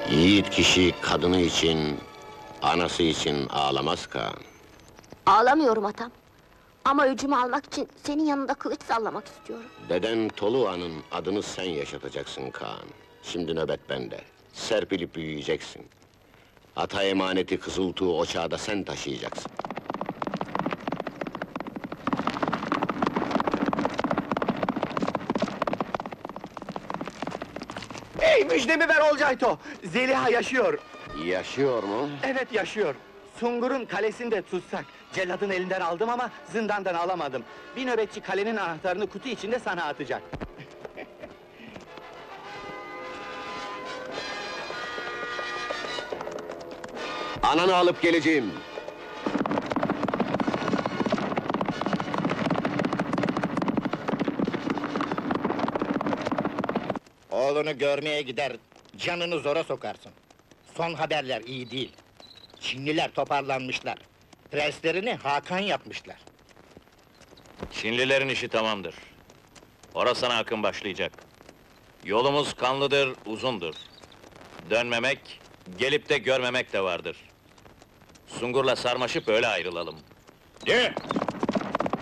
Yiğit kişi kadını için, anası için ağlamaz Kaan. Ağlamıyorum atam. Ama öcümü almak için senin yanında kılıç sallamak istiyorum. Deden Tolua'nın adını sen yaşatacaksın Kaan. Şimdi nöbet bende. Serpilip büyüyeceksin. Ata emaneti Kızıltuğ o çağda sen taşıyacaksın. Hey, müjdemi ver Olcayto! Zeliha yaşıyor! Yaşıyor mu? Evet, yaşıyor! Sungur'un kalesinde tutsak. Celladın elinden aldım ama zindandan alamadım. Bir nöbetçi kalenin anahtarını kutu içinde sana atacak. Ananı alıp geleceğim. Oğlunu görmeye gider, canını zora sokarsın. Son haberler iyi değil. Çinliler toparlanmışlar. Prenslerini Hakan yapmışlar. Çinlilerin işi tamamdır. Orasana akın başlayacak. Yolumuz kanlıdır, uzundur. Dönmemek, gelip de görmemek de vardır. Sungur'la sarmaşıp öyle ayrılalım. De!